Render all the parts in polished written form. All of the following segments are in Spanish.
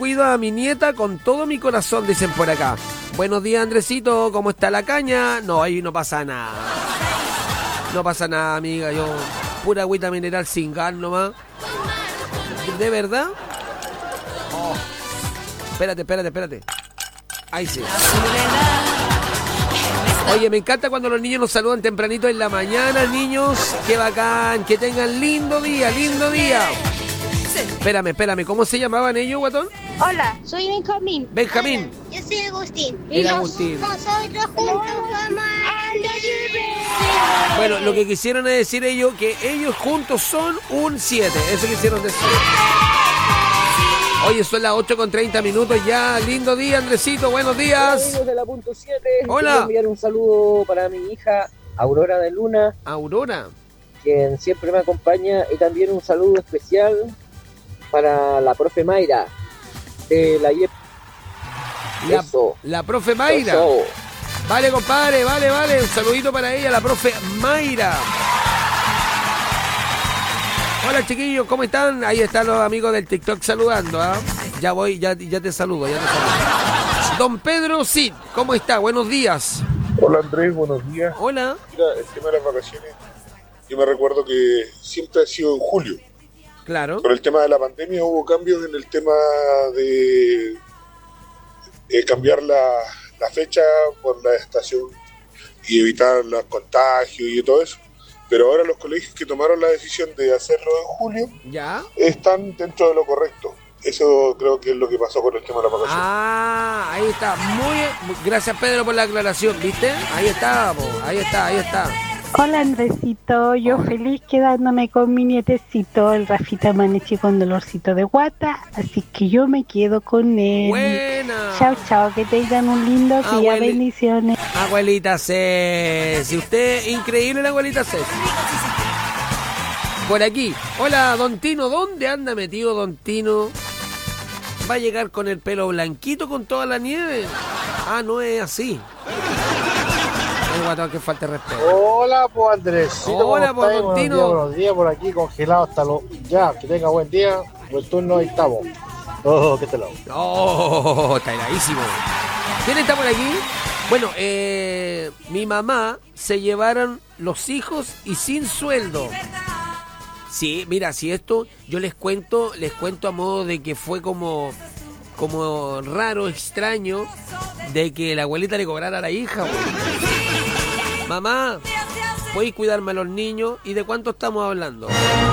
cuido a mi nieta con todo mi corazón, dicen por acá. Buenos días, Andresito, ¿cómo está la caña? No, ahí no pasa nada. No pasa nada, amiga, yo pura agüita mineral sin gas nomás. ¿De verdad? Oh. Espérate. Ahí sí. Oye, me encanta cuando los niños nos saludan tempranito en la mañana, niños. Qué bacán, que tengan lindo día. Espérame, ¿cómo se llamaban ellos, guatón? Hola, soy Benjamín. Benjamín. Hola, yo soy Agustín. Y Agustín. Nosotros juntos vamos a... Bueno, lo que quisieron es decir ellos que ellos juntos son un 7. Eso quisieron decir. Oye, son las 8:30 ya. Lindo día, Andresito. Buenos días. Hola, amigos de la punto 7. Hola. Quiero enviar un saludo para mi hija Aurora de Luna. Aurora. Quien siempre me acompaña. Y también un saludo especial para la profe Mayra de la IEP. La profe Mayra. Eso. Vale, compadre, vale. Un saludito para ella, la profe Mayra. Hola, chiquillos, ¿cómo están? Ahí están los amigos del TikTok saludando, ¿ah? Ya te saludo. Don Pedro Cid, ¿cómo está? Buenos días. Hola, Andrés, buenos días. Hola. Mira, el tema de las vacaciones, yo me recuerdo que siempre ha sido en julio. Claro. Con el tema de la pandemia hubo cambios en el tema de cambiar la fecha por la estación y evitar los contagios y todo eso. Pero ahora los colegios que tomaron la decisión de hacerlo en julio ¿ya? Están dentro de lo correcto. Eso creo que es lo que pasó con el tema de la vacación. Ah, ahí está. Muy bien. Gracias, Pedro, por la aclaración, ¿viste? Ahí está. Hola, Andresito, yo feliz quedándome con mi nietecito, el Rafita amaneció con dolorcito de guata, así que yo me quedo con él. Buena. Chao, que tengan un lindo día, bendiciones. Abuelita Ceci, usted, increíble la abuelita Ceci. Por aquí, hola, Don Tino, ¿dónde anda metido Don Tino? ¿Va a llegar con el pelo blanquito con toda la nieve? Ah, no es así. Que falta de respeto. Hola, pues Andresito. Hola, pues Don Tino. Buenos días por aquí, congelado hasta los... Ya, que tenga buen día. Buen turno, ahí estamos. Oh, qué telado. Oh, está heladísimo. ¿Quién está por aquí? Bueno, mi mamá se llevaron los hijos y sin sueldo. Sí, mira, si esto yo les cuento a modo de que fue como raro, extraño, de que la abuelita le cobrara a la hija. Güey. Mamá, ¿puedes cuidarme a los niños? ¿Y de cuánto estamos hablando?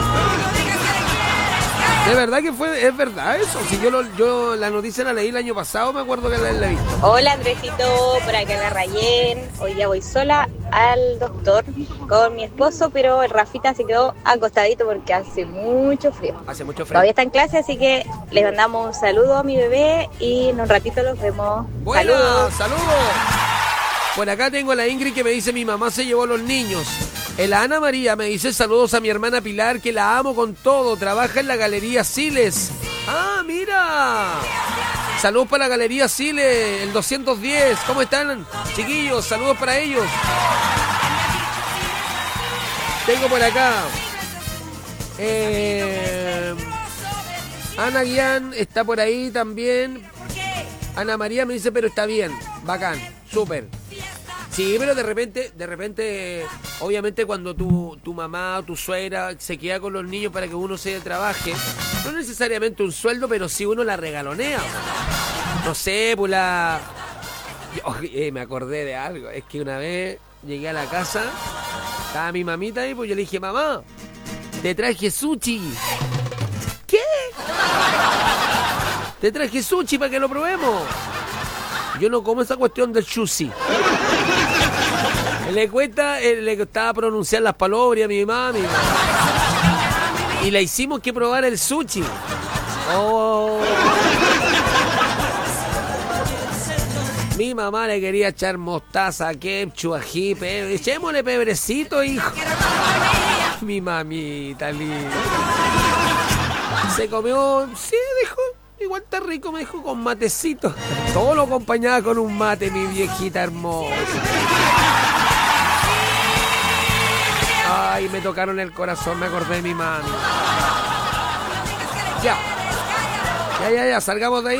¿De verdad que es verdad eso? Si yo la noticia la leí el año pasado, me acuerdo que la he visto. Hola, Andresito, por acá la Rayén. Hoy ya voy sola al doctor con mi esposo, pero el Rafita se quedó acostadito porque hace mucho frío. Todavía está en clase, así que les mandamos un saludo a mi bebé y en un ratito los vemos. Buenas, saludos. Por acá tengo a la Ingrid que me dice: mi mamá se llevó los niños. La Ana María me dice: saludos a mi hermana Pilar, que la amo con todo, trabaja en la Galería Siles. Ah, mira. Saludos para la Galería Siles, el 210. ¿Cómo están, chiquillos? Saludos para ellos. Tengo por acá Ana Guián está por ahí también. Ana María me dice: pero está bien, bacán, súper. Sí, pero de repente, obviamente cuando tu mamá o tu suegra se queda con los niños para que uno se trabaje, no necesariamente un sueldo, pero sí uno la regalonea. No sé, pues me acordé de algo. Es que una vez llegué a la casa, estaba mi mamita ahí, pues yo le dije: mamá, te traje sushi. ¿Qué? Te traje sushi para que lo probemos. Yo no como esa cuestión del sushi. Le costaba pronunciar las palabras a mi mami. Y le hicimos que probar el sushi. Oh. Mi mamá le quería echar mostaza, ketchup, ají, pebre. Echémosle pebrecito, hijo. Mi mamita linda. Se comió, sí, dijo. Igual está rico, me dijo, con matecito. Todo lo acompañaba con un mate, mi viejita hermosa. Ay, me tocaron el corazón, me acordé de mi mami. Ya, salgamos de ahí.